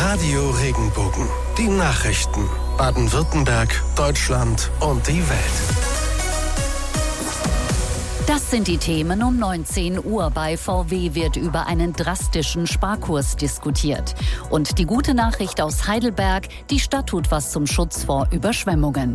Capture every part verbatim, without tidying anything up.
Radio Regenbogen. Die Nachrichten. Baden-Württemberg, Deutschland und die Welt. Das sind die Themen um neunzehn Uhr. Bei V W wird über einen drastischen Sparkurs diskutiert. Und die gute Nachricht aus Heidelberg, die Stadt tut was zum Schutz vor Überschwemmungen.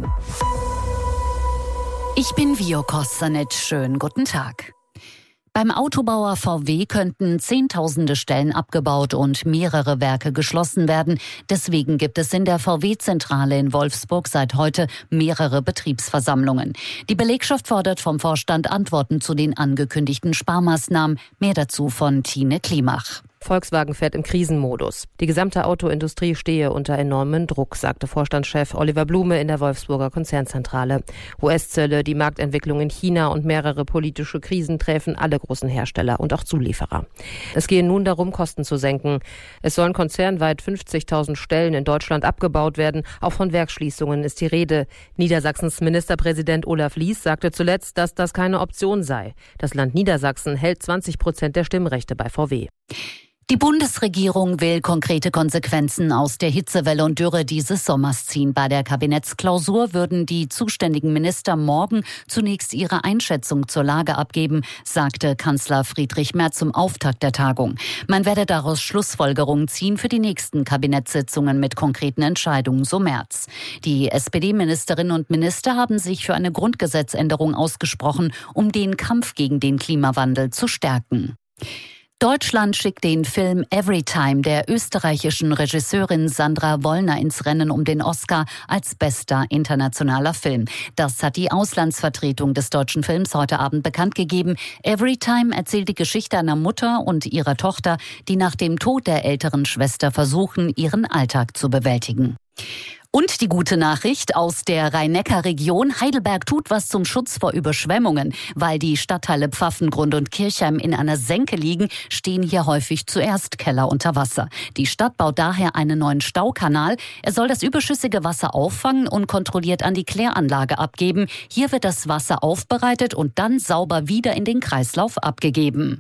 Ich bin Vio Kostanic. Schönen guten Tag. Beim Autobauer V W könnten Zehntausende Stellen abgebaut und mehrere Werke geschlossen werden. Deswegen gibt es in der V W-Zentrale in Wolfsburg seit heute mehrere Betriebsversammlungen. Die Belegschaft fordert vom Vorstand Antworten zu den angekündigten Sparmaßnahmen. Mehr dazu von Tine Klimach. Volkswagen fährt im Krisenmodus. Die gesamte Autoindustrie stehe unter enormem Druck, sagte Vorstandschef Oliver Blume in der Wolfsburger Konzernzentrale. U S-Zölle, die Marktentwicklung in China und mehrere politische Krisen treffen alle großen Hersteller und auch Zulieferer. Es gehe nun darum, Kosten zu senken. Es sollen konzernweit fünfzigtausend Stellen in Deutschland abgebaut werden. Auch von Werksschließungen ist die Rede. Niedersachsens Ministerpräsident Olaf Lies sagte zuletzt, dass das keine Option sei. Das Land Niedersachsen hält zwanzig Prozent der Stimmrechte bei V W. Die Bundesregierung will konkrete Konsequenzen aus der Hitzewelle und Dürre dieses Sommers ziehen. Bei der Kabinettsklausur würden die zuständigen Minister morgen zunächst ihre Einschätzung zur Lage abgeben, sagte Kanzler Friedrich Merz zum Auftakt der Tagung. Man werde daraus Schlussfolgerungen ziehen für die nächsten Kabinettssitzungen mit konkreten Entscheidungen, so Merz. Die S P D-Ministerinnen und Minister haben sich für eine Grundgesetzänderung ausgesprochen, um den Kampf gegen den Klimawandel zu stärken. Deutschland schickt den Film Everytime der österreichischen Regisseurin Sandra Wollner ins Rennen um den Oscar als bester internationaler Film. Das hat die Auslandsvertretung des deutschen Films heute Abend bekannt gegeben. Everytime erzählt die Geschichte einer Mutter und ihrer Tochter, die nach dem Tod der älteren Schwester versuchen, ihren Alltag zu bewältigen. Und die gute Nachricht aus der Rhein-Neckar-Region. Heidelberg tut was zum Schutz vor Überschwemmungen. Weil die Stadtteile Pfaffengrund und Kirchheim in einer Senke liegen, stehen hier häufig zuerst Keller unter Wasser. Die Stadt baut daher einen neuen Staukanal. Er soll das überschüssige Wasser auffangen und kontrolliert an die Kläranlage abgeben. Hier wird das Wasser aufbereitet und dann sauber wieder in den Kreislauf abgegeben.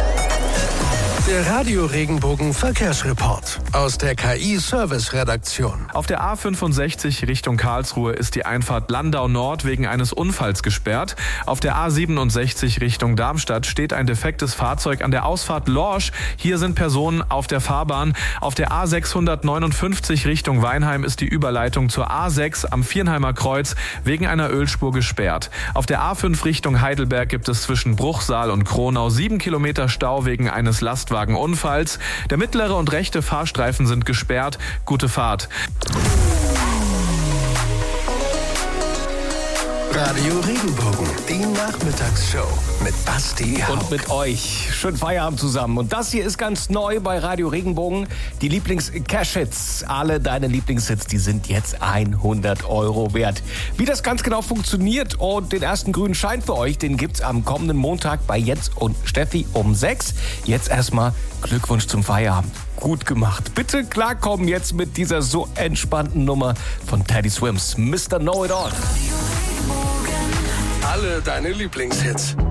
Der Radio Regenbogen Verkehrsreport aus der K I-Service-Redaktion. Auf der A fünfundsechzig Richtung Karlsruhe ist die Einfahrt Landau Nord wegen eines Unfalls gesperrt. Auf der A siebenundsechzig Richtung Darmstadt steht ein defektes Fahrzeug an der Ausfahrt Lorsch. Hier sind Personen auf der Fahrbahn. Auf der A sechshundertneunundfünfzig Richtung Weinheim ist die Überleitung zur A sechs am Viernheimer Kreuz wegen einer Ölspur gesperrt. Auf der A fünf Richtung Heidelberg gibt es zwischen Bruchsal und Kronau sieben Kilometer Stau wegen eines Lastwagens. Unfalls. Der mittlere und rechte Fahrstreifen sind gesperrt. Gute Fahrt. Radio Regenbogen, die Nachmittagsshow mit Basti Haug. Und mit euch. Schönen Feierabend zusammen. Und das hier ist ganz neu bei Radio Regenbogen. Die Lieblings-Cash-Hits. Alle deine Lieblingshits, die sind jetzt hundert Euro wert. Wie das ganz genau funktioniert und den ersten grünen Schein für euch, den gibt's am kommenden Montag bei Jens und Steffi um sechs. Jetzt erstmal Glückwunsch zum Feierabend. Gut gemacht. Bitte klarkommen jetzt mit dieser so entspannten Nummer von Teddy Swims. Mister Know It All. Alle deine Lieblingshits.